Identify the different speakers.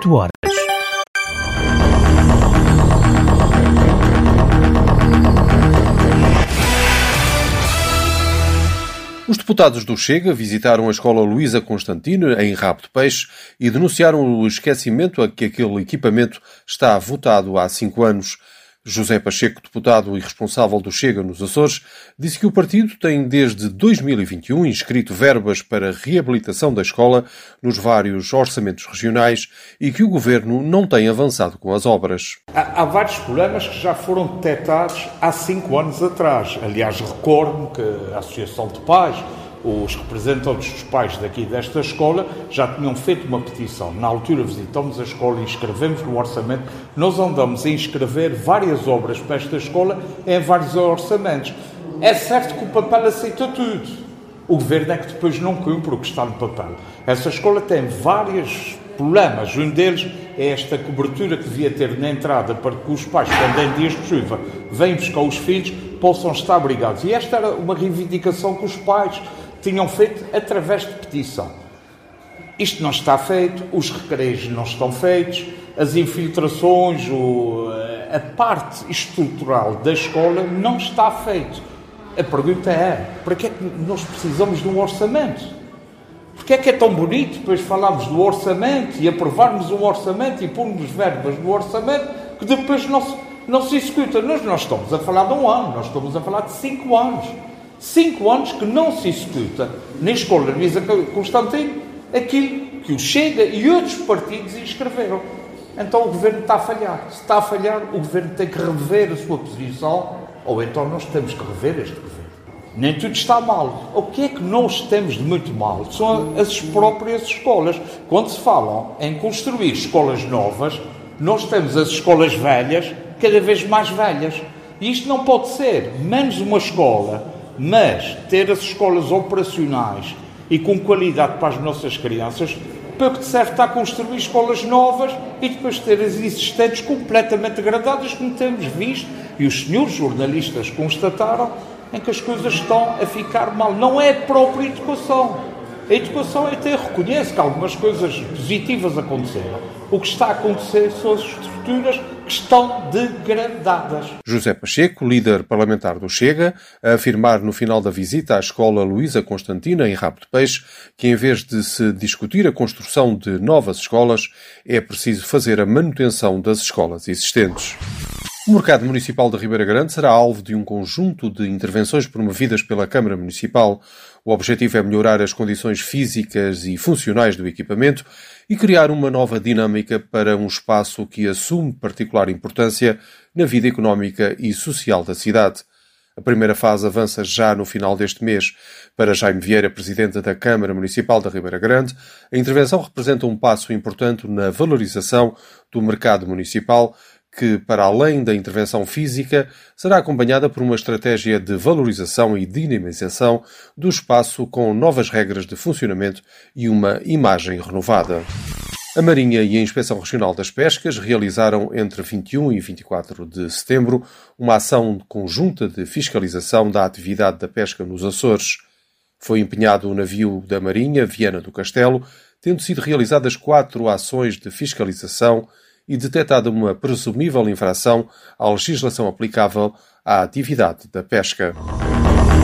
Speaker 1: 18 horas.
Speaker 2: Os deputados do Chega visitaram a escola Luísa Constantino, em Rabo de Peixe, e denunciaram o esquecimento a que aquele equipamento está votado há 5 anos. José Pacheco, deputado e responsável do Chega nos Açores, disse que o partido tem desde 2021 inscrito verbas para a reabilitação da escola nos vários orçamentos regionais e que o governo não tem avançado com as obras.
Speaker 3: Há vários problemas que já foram detectados há 5 anos atrás. Aliás, recordo-me que a Associação de Pais, os representantes dos pais daqui desta escola já tinham feito uma petição. Na altura visitamos a escola e inscrevemos no orçamento. Nós andamos a inscrever várias obras para esta escola em vários orçamentos. É certo que o papel aceita tudo. O governo é que depois não cumpre o que está no papel. Essa escola tem vários problemas. Um deles é esta cobertura que devia ter na entrada para que os pais, quando em dias de chuva, venham buscar os filhos, possam estar abrigados. E esta era uma reivindicação que os pais tinham feito através de petição. Isto não está feito, os recreios não estão feitos, as infiltrações, a parte estrutural da escola não está feito. A pergunta é, para que é que nós precisamos de um orçamento? Porque é que é tão bonito depois falarmos do orçamento e aprovarmos um orçamento e pormos verbas no orçamento que depois não se executa? Nós não estamos a falar de 1 ano, nós estamos a falar de 5 anos. 5 anos que não se executa na escola Luísa Constantino aquilo que o Chega e outros partidos inscreveram. Então o governo está a falhar. Se está a falhar, o governo tem que rever a sua posição, ou então nós temos que rever este governo. Nem tudo está mal. O que é que nós temos de muito mal? São as próprias escolas. Quando se falam em construir escolas novas, nós temos as escolas velhas cada vez mais velhas. E isto não pode ser menos uma escola, mas ter as escolas operacionais e com qualidade para as nossas crianças, para o que serve está a construir escolas novas e depois ter as existentes completamente degradadas, como temos visto, e os senhores jornalistas constataram, em que as coisas estão a ficar mal. Não é a própria educação. A educação até reconhece que algumas coisas positivas aconteceram. O que está a acontecer são as estruturas que estão degradadas.
Speaker 2: José Pacheco, líder parlamentar do Chega, a afirmar no final da visita à escola Luísa Constantino, em Rabo de Peixe, que em vez de se discutir a construção de novas escolas, é preciso fazer a manutenção das escolas existentes. O Mercado Municipal de Ribeira Grande será alvo de um conjunto de intervenções promovidas pela Câmara Municipal. O objetivo é melhorar as condições físicas e funcionais do equipamento e criar uma nova dinâmica para um espaço que assume particular importância na vida económica e social da cidade. A primeira fase avança já no final deste mês. Para Jaime Vieira, presidente da Câmara Municipal da Ribeira Grande, a intervenção representa um passo importante na valorização do mercado municipal, que, para além da intervenção física, será acompanhada por uma estratégia de valorização e dinamização do espaço com novas regras de funcionamento e uma imagem renovada. A Marinha e a Inspeção Regional das Pescas realizaram entre 21 e 24 de setembro uma ação conjunta de fiscalização da atividade da pesca nos Açores. Foi empenhado o navio da Marinha, Viana do Castelo, tendo sido realizadas 4 ações de fiscalização e detectada uma presumível infração à legislação aplicável à atividade da pesca.